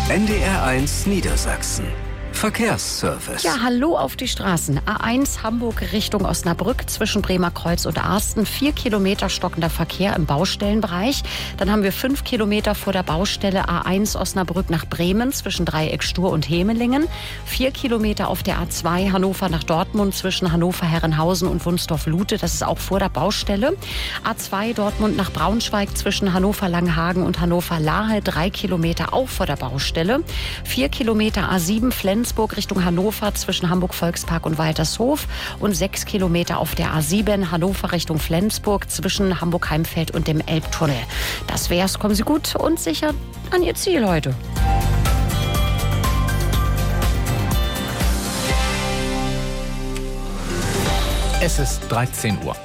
NDR1 Niedersachsen. Verkehrsservice. Ja, hallo auf die Straßen. A1 Hamburg Richtung Osnabrück zwischen Bremerkreuz und Arsten. 4 Kilometer stockender Verkehr im Baustellenbereich. Dann haben wir 5 Kilometer vor der Baustelle A1 Osnabrück nach Bremen zwischen Dreieck Stur und Hemelingen. 4 Kilometer auf der A2 Hannover nach Dortmund zwischen Hannover-Herrenhausen und Wunsdorf-Lute. Das ist auch vor der Baustelle. A2 Dortmund nach Braunschweig zwischen Hannover-Langenhagen und Hannover-Lahe. 3 Kilometer auch vor der Baustelle. 4 Kilometer A7 Flensburg Richtung Hannover zwischen Hamburg-Volkspark und Waltershof und 6 Kilometer auf der A7 Hannover Richtung Flensburg zwischen Hamburg-Heimfeld und dem Elbtunnel. Das wär's. Kommen Sie gut und sicher an Ihr Ziel heute. Es ist 13 Uhr.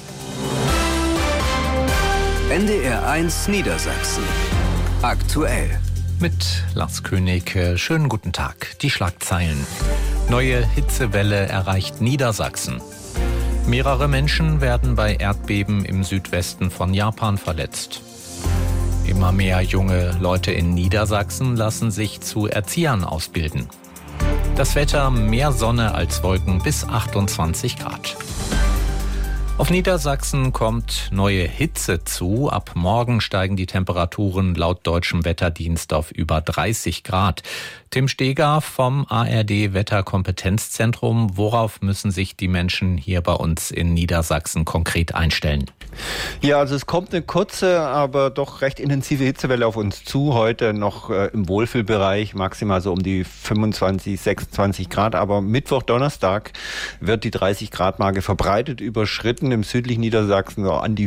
NDR1 Niedersachsen. Aktuell. Mit Lars König, schönen guten Tag. Die Schlagzeilen. Neue Hitzewelle erreicht Niedersachsen. Mehrere Menschen werden bei Erdbeben im Südwesten von Japan verletzt. Immer mehr junge Leute in Niedersachsen lassen sich zu Erziehern ausbilden. Das Wetter: mehr Sonne als Wolken bis 28 Grad. Auf Niedersachsen kommt neue Hitze zu. Ab morgen steigen die Temperaturen laut deutschem Wetterdienst auf über 30 Grad. Tim Steger vom ARD-Wetterkompetenzzentrum. Worauf müssen sich die Menschen hier bei uns in Niedersachsen konkret einstellen? Ja, also es kommt eine kurze, aber doch recht intensive Hitzewelle auf uns zu. Heute noch im Wohlfühlbereich, maximal so um die 25, 26 Grad. Aber Mittwoch, Donnerstag wird die 30-Grad-Marke verbreitet überschritten. Im südlichen Niedersachsen so an die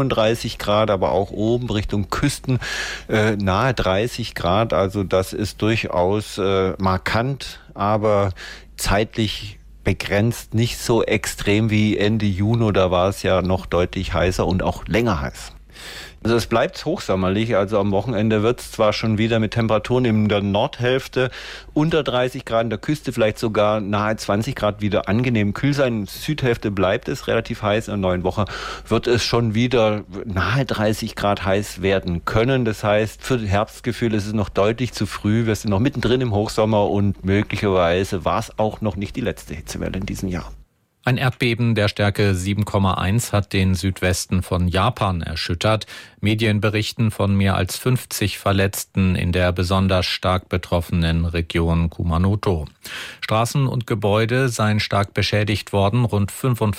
35 Grad, aber auch oben Richtung Küsten nahe 30 Grad. Also das ist durchaus markant, aber zeitlich begrenzt, nicht so extrem wie Ende Juni, da war es ja noch deutlich heißer und auch länger heiß. Also es bleibt hochsommerlich, also am Wochenende wird es zwar schon wieder mit Temperaturen in der Nordhälfte unter 30 Grad, in der Küste vielleicht sogar nahe 20 Grad wieder angenehm kühl sein. In der Südhälfte bleibt es relativ heiß, in der neuen Woche wird es schon wieder nahe 30 Grad heiß werden können. Das heißt, für Herbstgefühl ist es noch deutlich zu früh. Wir sind noch mittendrin im Hochsommer und möglicherweise war es auch noch nicht die letzte Hitzewelle in diesem Jahr. Ein Erdbeben der Stärke 7,1 hat den Südwesten von Japan erschüttert. Medien berichten von mehr als 50 Verletzten in der besonders stark betroffenen Region Kumamoto. Straßen und Gebäude seien stark beschädigt worden. Rund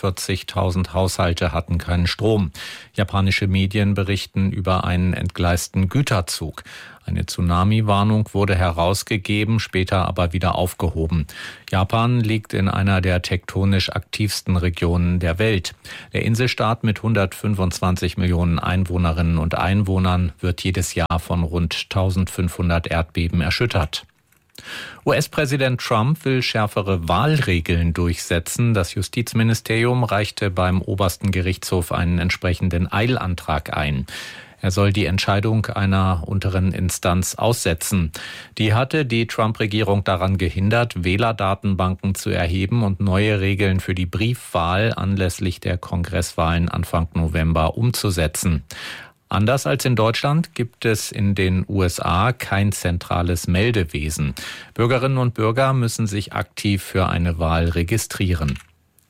45.000 Haushalte hatten keinen Strom. Japanische Medien berichten über einen entgleisten Güterzug. Eine Tsunami-Warnung wurde herausgegeben, später aber wieder aufgehoben. Japan liegt in einer der tektonisch aktivsten Regionen der Welt. Der Inselstaat mit 125 Millionen Einwohnerinnen und Einwohnern wird jedes Jahr von rund 1500 Erdbeben erschüttert. US-Präsident Trump will schärfere Wahlregeln durchsetzen. Das Justizministerium reichte beim obersten Gerichtshof einen entsprechenden Eilantrag ein. Er soll die Entscheidung einer unteren Instanz aussetzen. Die hatte die Trump-Regierung daran gehindert, Wählerdatenbanken zu erheben und neue Regeln für die Briefwahl anlässlich der Kongresswahlen Anfang November umzusetzen. Anders als in Deutschland gibt es in den USA kein zentrales Meldewesen. Bürgerinnen und Bürger müssen sich aktiv für eine Wahl registrieren.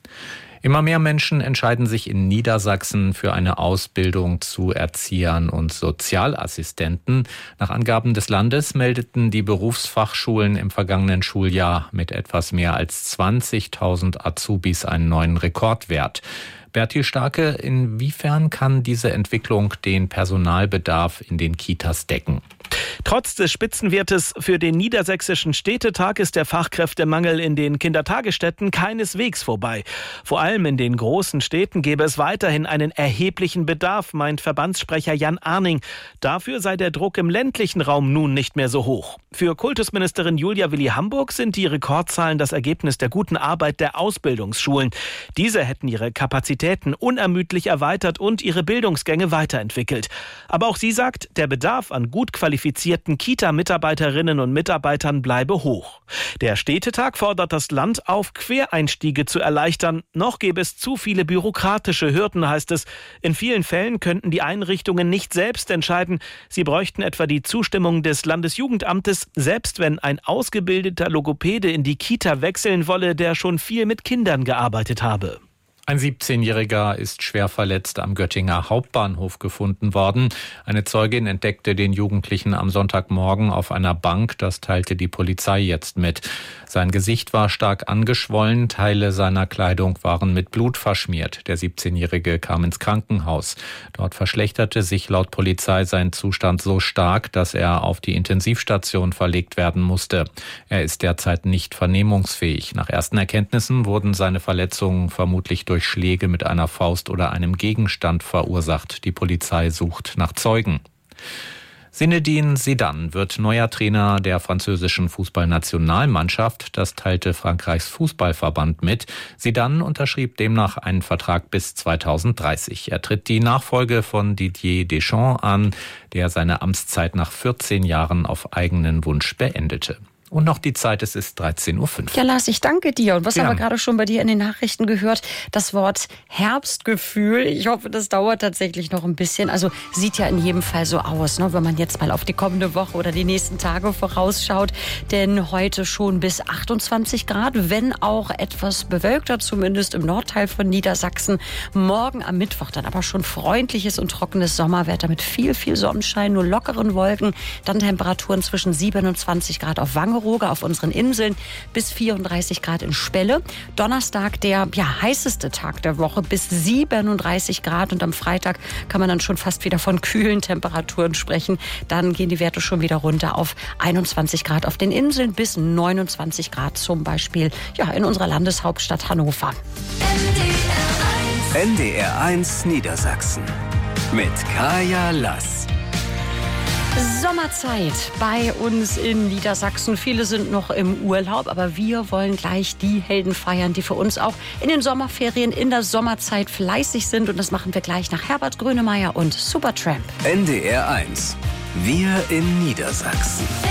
Immer mehr Menschen entscheiden sich in Niedersachsen für eine Ausbildung zu Erziehern und Sozialassistenten. Nach Angaben des Landes meldeten die Berufsfachschulen im vergangenen Schuljahr mit etwas mehr als 20.000 Azubis einen neuen Rekordwert. Bertil Starke, inwiefern kann diese Entwicklung den Personalbedarf in den Kitas decken? Trotz des Spitzenwertes für den Niedersächsischen Städtetag ist der Fachkräftemangel in den Kindertagesstätten keineswegs vorbei. Vor allem in den großen Städten gäbe es weiterhin einen erheblichen Bedarf, meint Verbandssprecher Jan Arning. Dafür sei der Druck im ländlichen Raum nun nicht mehr so hoch. Für Kultusministerin Julia Willi-Hamburg sind die Rekordzahlen das Ergebnis der guten Arbeit der Ausbildungsschulen. Diese hätten ihre Kapazitäten unermüdlich erweitert und ihre Bildungsgänge weiterentwickelt. Aber auch sie sagt, der Bedarf an gut qualifizierten qualifizierten Kita-Mitarbeiterinnen und Mitarbeitern bleibe hoch. Der Städtetag fordert das Land auf, Quereinstiege zu erleichtern. Noch gäbe es zu viele bürokratische Hürden, heißt es. In vielen Fällen könnten die Einrichtungen nicht selbst entscheiden. Sie bräuchten etwa die Zustimmung des Landesjugendamtes, selbst wenn ein ausgebildeter Logopäde in die Kita wechseln wolle, der schon viel mit Kindern gearbeitet habe. Ein 17-Jähriger ist schwer verletzt am Göttinger Hauptbahnhof gefunden worden. Eine Zeugin entdeckte den Jugendlichen am Sonntagmorgen auf einer Bank. Das teilte die Polizei jetzt mit. Sein Gesicht war stark angeschwollen. Teile seiner Kleidung waren mit Blut verschmiert. Der 17-Jährige kam ins Krankenhaus. Dort verschlechterte sich laut Polizei sein Zustand so stark, dass er auf die Intensivstation verlegt werden musste. Er ist derzeit nicht vernehmungsfähig. Nach ersten Erkenntnissen wurden seine Verletzungen vermutlich durch Schläge mit einer Faust oder einem Gegenstand verursacht. Die Polizei sucht nach Zeugen. Zinedine Zidane wird neuer Trainer der französischen Fußballnationalmannschaft. Das teilte Frankreichs Fußballverband mit. Zidane unterschrieb demnach einen Vertrag bis 2030. Er tritt die Nachfolge von Didier Deschamps an, der seine Amtszeit nach 14 Jahren auf eigenen Wunsch beendete. Und noch die Zeit, es ist 13.05 Uhr. Ja, Lars, ich danke dir. Und was Gern. haben wir gerade schon bei dir in den Nachrichten gehört? Das Wort Herbstgefühl. Ich hoffe, das dauert tatsächlich noch ein bisschen. Also sieht ja in jedem Fall so aus, ne, wenn man jetzt mal auf die kommende Woche oder die nächsten Tage vorausschaut. Denn heute schon bis 28 Grad, wenn auch etwas bewölkter, zumindest im Nordteil von Niedersachsen. Morgen am Mittwoch dann aber schon freundliches und trockenes Sommerwetter mit viel, viel Sonnenschein, nur lockeren Wolken. Dann Temperaturen zwischen 27 Grad auf Wangerooge, auf unseren Inseln, bis 34 Grad in Spelle. Donnerstag der heißeste Tag der Woche, bis 37 Grad. Und am Freitag kann man dann schon fast wieder von kühlen Temperaturen sprechen. Dann gehen die Werte schon wieder runter auf 21 Grad auf den Inseln, bis 29 Grad zum Beispiel in unserer Landeshauptstadt Hannover. NDR1 Niedersachsen mit Kaya Lass. Sommerzeit bei uns in Niedersachsen. Viele sind noch im Urlaub, aber wir wollen gleich die Helden feiern, die für uns auch in den Sommerferien, in der Sommerzeit fleißig sind. Und das machen wir gleich nach Herbert Grönemeyer und Supertramp. NDR1. Wir in Niedersachsen.